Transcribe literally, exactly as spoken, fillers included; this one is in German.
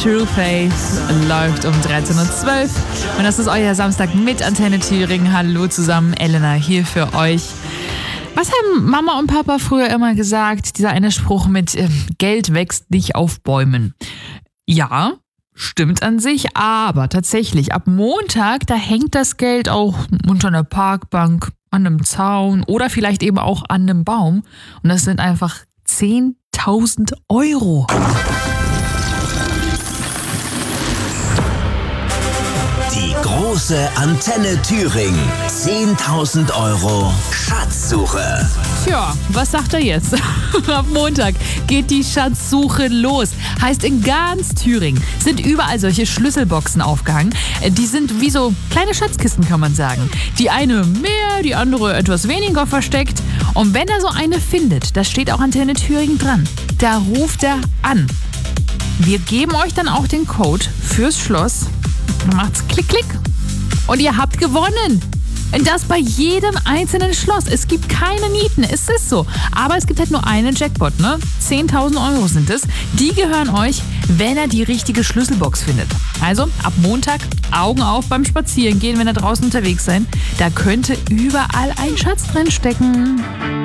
True Face läuft um dreizehn Uhr zwölf. Und das ist euer Samstag mit Antenne Thüringen. Hallo zusammen, Elena hier für euch. Was haben Mama und Papa früher immer gesagt? Dieser eine Spruch mit äh, Geld wächst nicht auf Bäumen. Ja, stimmt an sich, aber tatsächlich, ab Montag, da hängt das Geld auch unter einer Parkbank, an einem Zaun oder vielleicht eben auch an einem Baum. Und das sind einfach zehntausend Euro. Die große Antenne Thüringen. zehntausend Euro Schatzsuche. Tja, was sagt er jetzt? Ab Montag geht die Schatzsuche los. Heißt, in ganz Thüringen sind überall solche Schlüsselboxen aufgehangen. Die sind wie so kleine Schatzkisten, kann man sagen. Die eine mehr, die andere etwas weniger versteckt. Und wenn er so eine findet, das steht auch Antenne Thüringen dran, da ruft er an. Wir geben euch dann auch den Code fürs Schloss. Dann macht's klick, klick. Und ihr habt gewonnen. Und das bei jedem einzelnen Schloss. Es gibt keine Nieten, es ist so. Aber es gibt halt nur einen Jackpot, ne? zehntausend Euro sind es. Die gehören euch, wenn er die richtige Schlüsselbox findet. Also ab Montag Augen auf beim Spazierengehen, wenn ihr draußen unterwegs seid. Da könnte überall ein Schatz drin stecken.